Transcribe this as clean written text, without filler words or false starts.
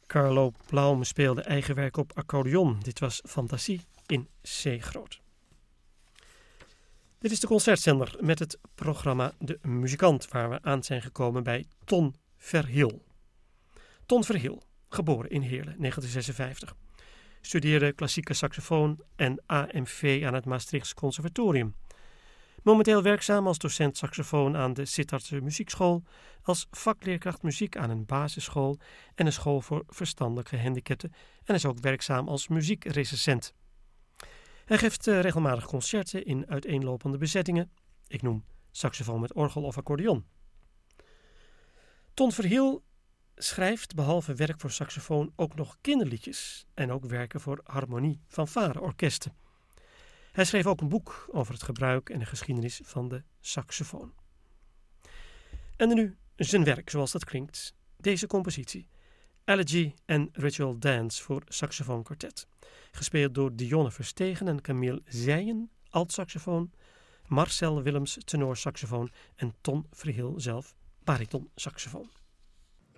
Carlo Plaum speelde eigen werk op accordeon. Dit was Fantasie in C groot. Dit is de concertzender met het programma De Muzikant, waar we aan zijn gekomen bij Ton Verhiel. Ton Verhiel, geboren in Heerlen, 1956. Studeerde klassieke saxofoon en AMV aan het Maastrichts Conservatorium. Momenteel werkzaam als docent saxofoon aan de Sittardse Muziekschool, als vakleerkracht muziek aan een basisschool en een school voor verstandelijke gehandicapten en is ook werkzaam als muziekrecensent. Hij geeft regelmatig concerten in uiteenlopende bezettingen. Ik noem saxofoon met orgel of accordeon. Ton Verhiel schrijft behalve werk voor saxofoon ook nog kinderliedjes en ook werken voor harmonie fanfare-orkesten. Hij schreef ook een boek over het gebruik en de geschiedenis van de saxofoon. En nu zijn werk zoals dat klinkt. Deze compositie. Elegy and Ritual Dance voor saxofoonkwartet. Gespeeld door Dionne Verstegen en Camille Zijen, altsaxofoon, Marcel Willems, tenorsaxofoon en Ton Verhiel zelf, baritonsaxofoon.